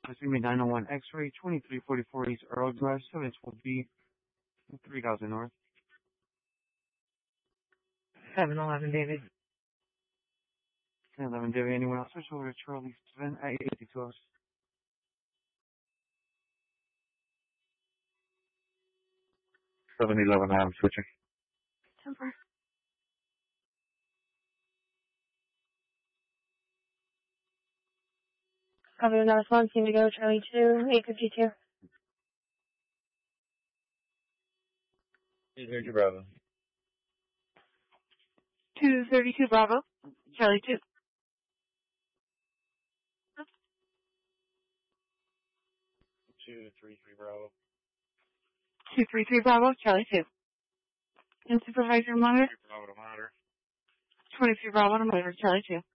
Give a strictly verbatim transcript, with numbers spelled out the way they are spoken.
That's going to be nine oh one X-ray, twenty-three forty-four East Earl Drive, seven twelve B, three thousand North. seven eleven David. ten eleven David, anyone else? Switch over to Charlie seven at eighty-two hours. seven eleven, I'm switching. Temper. Copy with North one, team to go, Charlie two, eight fifty-two. eight thirty-two Bravo. two thirty-two Bravo, Charlie two. two thirty-three Bravo. two thirty-three Bravo, Charlie two. And supervisor monitor? Bravo to monitor. twenty-three Bravo to monitor, Charlie two.